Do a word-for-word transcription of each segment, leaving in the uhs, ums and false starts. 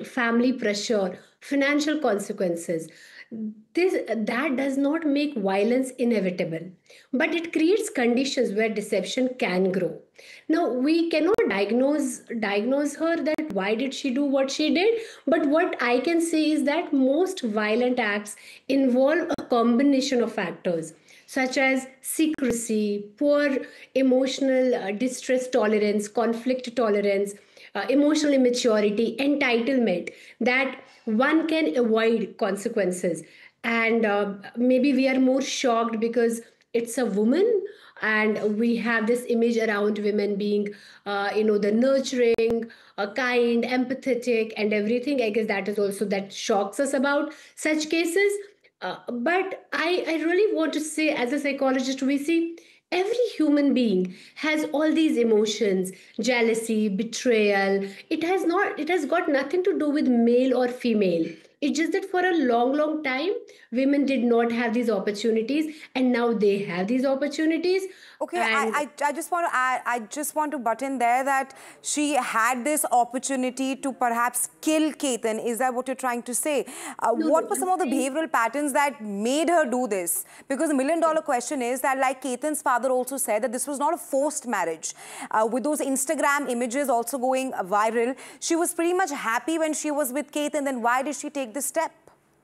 family pressure, financial consequences. This that does not make violence inevitable, but it creates conditions where deception can grow. Now we cannot diagnose diagnose her that why did she do what she did, but what I can say is that most violent acts involve a combination of factors such as secrecy, poor emotional uh, distress tolerance, conflict tolerance, uh, emotional immaturity, entitlement, that one can avoid consequences. And uh, maybe we are more shocked because it's a woman, and we have this image around women being, uh, you know, the nurturing, uh, kind, empathetic, and everything. I guess that is also that shocks us about such cases. Uh, but I, I really want to say, as a psychologist, we see every human being has all these emotions, jealousy, betrayal. It has not, it has got nothing to do with male or female. It's just that for a long, long time, women did not have these opportunities, and now they have these opportunities. Okay, And I, I, I just want to add, I just want to butt in there that she had this opportunity to perhaps kill Ketan. Is that what you're trying to say? Uh, no, what no, were I'm some of the saying, behavioral patterns that made her do this? Because the million dollar question is that, like Ketan's father also said, that this was not a forced marriage. Uh, with those Instagram images also going viral, she was pretty much happy when she was with Ketan. Then why did she take this step?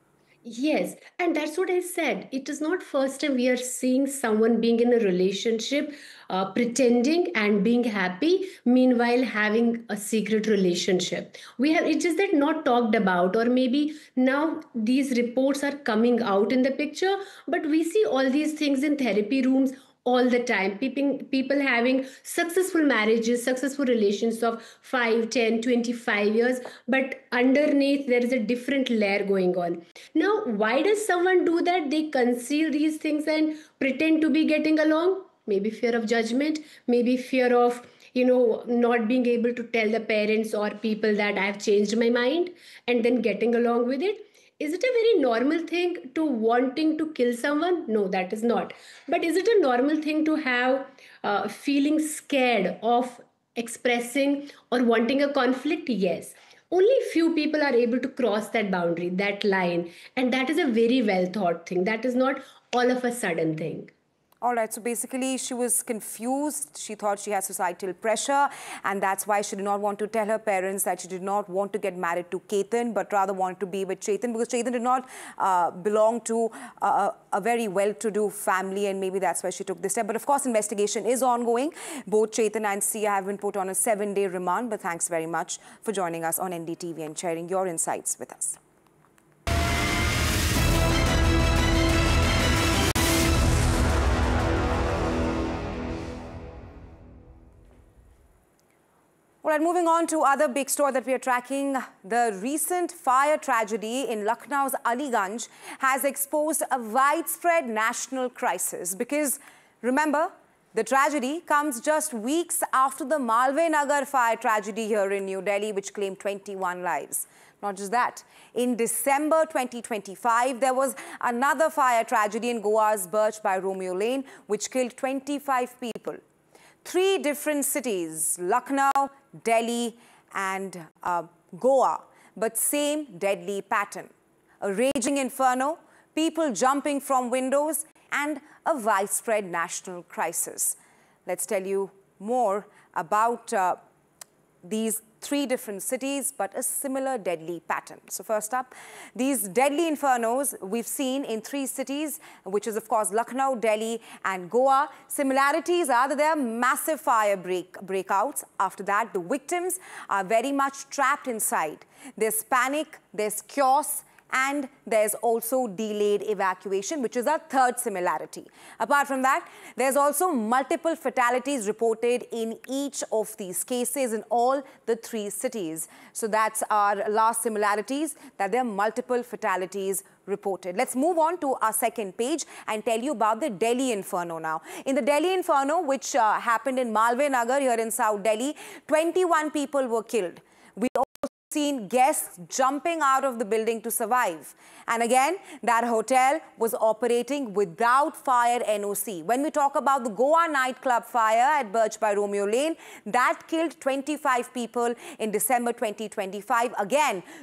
yes, and that's what I said. It is not first time we are seeing someone being in a relationship, uh, pretending and being happy, meanwhile having a secret relationship. We have it's just that not talked about, or maybe now these reports are coming out in the picture, but we see all these things in therapy rooms all the time. People, people having successful marriages, successful relations of five, ten, twenty-five years, but underneath there is a different layer going on. Now, why does someone do that? They conceal these things and pretend to be getting along. Maybe fear of judgment, maybe fear of, you know, not being able to tell the parents or people that I've changed my mind, and then getting along with it. Is it a very normal thing to wanting to kill someone? No, that is not. But is it a normal thing to have uh, feeling scared of expressing or wanting a conflict? Yes. Only few people are able to cross that boundary, that line, and that is a very well thought thing. That is not all of a sudden thing. All right, so basically she was confused. She thought she had societal pressure, and that's why she did not want to tell her parents that she did not want to get married to Ketan, but rather wanted to be with Chetan, because Chetan did not uh, belong to uh, a very well-to-do family, and maybe that's why she took this step. But of course, investigation is ongoing. Both Chetan and Sia have been put on a seven-day remand, but thanks very much for joining us on N D T V and sharing your insights with us. All right, moving on to other big story that we are tracking. The recent fire tragedy in Lucknow's Aliganj has exposed a widespread national crisis because, remember, the tragedy comes just weeks after the Malve Nagar fire tragedy here in New Delhi, which claimed twenty-one lives. Not just that, in December twenty twenty-five, there was another fire tragedy in Goa's Birch by Romeo Lane, which killed twenty-five people. Three different cities, Lucknow, Delhi and uh, Goa, but same deadly pattern. A raging inferno, people jumping from windows, and a widespread national crisis. Let's tell you more about uh, these three different cities, but a similar deadly pattern. So first up, these deadly infernos we've seen in three cities, which is of course Lucknow, Delhi and Goa. Similarities are that there are massive fire break, breakouts. After that, the victims are very much trapped inside. There's panic, there's chaos, and there's also delayed evacuation, which is a third similarity. Apart from that, there's also multiple fatalities reported in each of these cases in all the three cities. So that's our last similarities, that there are multiple fatalities reported. Let's move on to our second page and tell you about the Delhi Inferno now. In the Delhi Inferno, which uh, happened in Malve Nagar here in South Delhi, twenty-one people were killed. We seen guests jumping out of the building to survive. And again, that hotel was operating without fire N O C. When we talk about the Goa nightclub fire at Birch by Romeo Lane, that killed twenty-five people in December twenty twenty-five. Again,